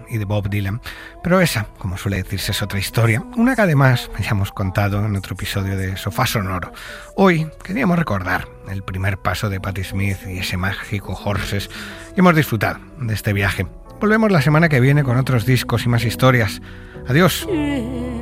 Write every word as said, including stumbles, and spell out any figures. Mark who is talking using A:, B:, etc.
A: y de Bob Dylan, pero esa, como suele decirse, es otra historia, una que además ya hemos contado en otro episodio de Sofá Sonoro. Hoy queríamos recordar el primer paso de Patti Smith y ese mágico Horses, y hemos disfrutado de este viaje. Volvemos la semana que viene con otros discos y más historias. Adiós.